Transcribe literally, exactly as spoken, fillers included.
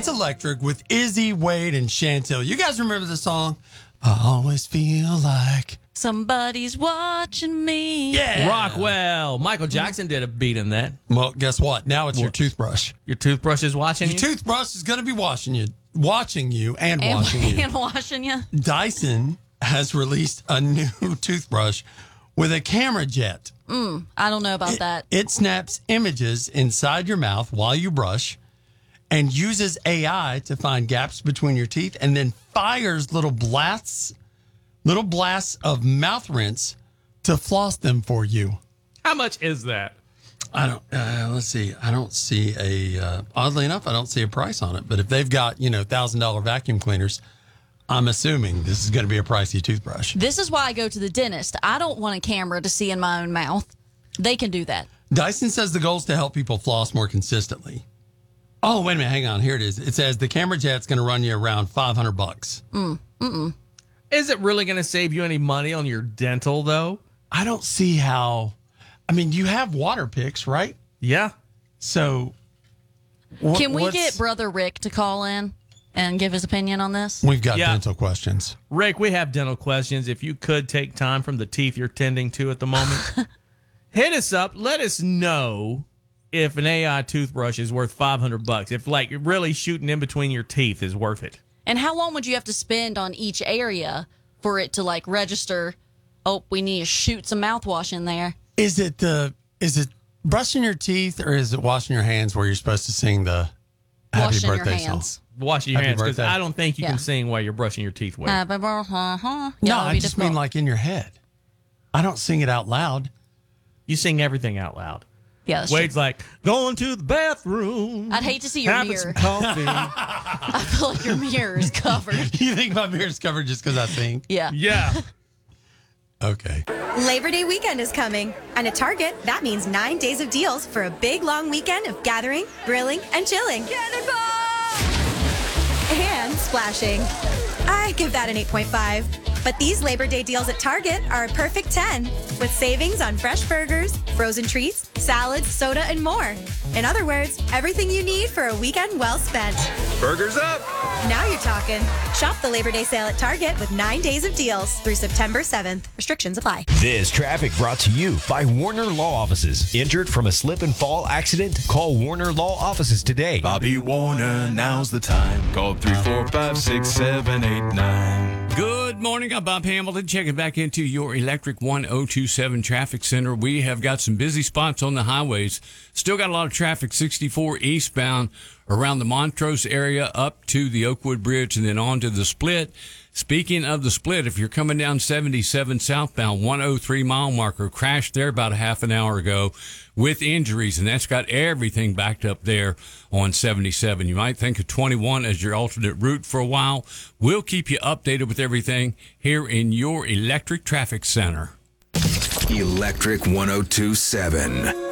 It's Electric with Izzy, Wade, and Chantel. You guys remember the song? I always feel like somebody's watching me. Yeah. Rockwell. Michael Jackson did a beat in that. Well, guess what? Now it's your toothbrush. Your toothbrush is watching Your you? toothbrush is going to be washing you, watching you, and, And, washing you. and washing you. Dyson has released a new toothbrush with a camera jet. Mm, I don't know about It, that. it snaps images inside your mouth while you brush and uses A I to find gaps between your teeth and then fires little blasts, little blasts of mouth rinse to floss them for you. How much is that? I don't, uh, let's see. I don't see a, uh, oddly enough, I don't see a price on it. But if they've got, you know, one thousand dollars vacuum cleaners, I'm assuming this is going to be a pricey toothbrush. This is why I go to the dentist. I don't want a camera to see in my own mouth. They can do that. Dyson says the goal is to help people floss more consistently. Oh, wait a minute. Hang on. Here it is. It says the camera jet's going to run you around five hundred bucks. Mm, mm-mm. Is it really going to save you any money on your dental, though? I don't see how. I mean, you have water picks, right? Yeah. So, wh- Can we what's- get Brother Rick to call in and give his opinion on this? We've got Yeah. dental questions. Rick, we have dental questions. If you could take time from the teeth you're tending to at the moment, hit us up. Let us know if an A I toothbrush is worth five hundred bucks. If like really shooting in between your teeth is worth it. And how long would you have to spend on each area for it to like register? Oh, we need to shoot some mouthwash in there. Is it the is it brushing your teeth or is it washing your hands where you're supposed to sing the happy Washing your birthday song? hands. Washing your Happy hands because birthday. I don't think you Yeah. can sing while you're brushing your teeth. With. Uh, but, uh, huh, huh. No, Yeah, I it'd be just mean difficult. like in your head. I don't sing it out loud. You sing everything out loud. Yeah, that's Wade's true. like going to the bathroom. I'd hate to see your having mirror. some coffee. I feel like your mirror is covered. You think my mirror's covered just because I sing? Yeah. yeah. Okay. Labor Day weekend is coming, and at Target, that means nine days of deals for a big long weekend of gathering, grilling, and chilling. And splashing. I give that an eight point five. But these Labor Day deals at Target are a perfect ten, with savings on fresh burgers, frozen treats, salads, soda, and more. In other words, everything you need for a weekend well spent. Burgers up! Now you're talking. Shop the Labor Day sale at Target with nine days of deals through September seventh. Restrictions apply. This traffic brought to you by Warner Law Offices. Injured from a slip and fall accident? Call Warner Law Offices today. Bobby Warner, now's the time. Call three four five six seven eight nine. Good morning. I'm Bob Hamilton. Checking back into your Electric ten twenty-seven Traffic Center. We have got some busy spots on the highways. Still got a lot of traffic sixty-four eastbound around the Montrose area up to the Oakwood Bridge and then on to the Split. Speaking of the Split, if you're coming down seventy-seven southbound, one oh three mile marker crashed there about a half an hour ago with injuries, and that's got everything backed up there on seventy-seven. You might think of twenty-one as your alternate route for a while. We'll keep you updated with everything here in your Electric Traffic Center. Electric ten twenty-seven.